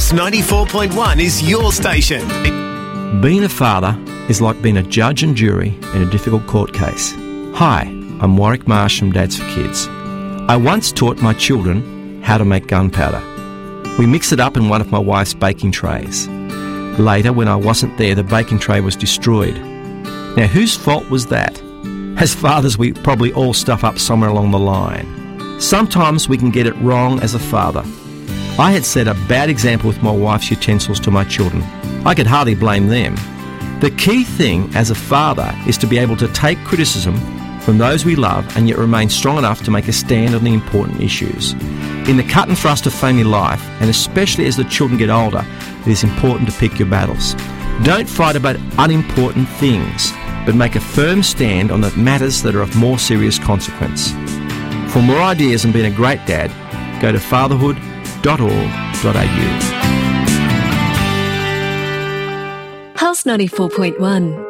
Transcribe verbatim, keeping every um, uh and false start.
Pulse ninety-four point one is your station. Being a father is like being a judge and jury in a difficult court case. Hi, I'm Warwick Marsh from Dads for Kids. I once taught my children how to make gunpowder. We mixed it up in one of my wife's baking trays. Later, when I wasn't there, the baking tray was destroyed. Now, whose fault was that? As fathers, we probably all stuff up somewhere along the line. Sometimes we can get it wrong as a father. I had set a bad example with my wife's utensils to my children. I could hardly blame them. The key thing as a father is to be able to take criticism from those we love and yet remain strong enough to make a stand on the important issues. In the cut and thrust of family life, and especially as the children get older, it is important to pick your battles. Don't fight about unimportant things, but make a firm stand on the matters that are of more serious consequence. For more ideas on being a great dad, go to fatherhood dot org dot a u. Pulse ninety-four point one.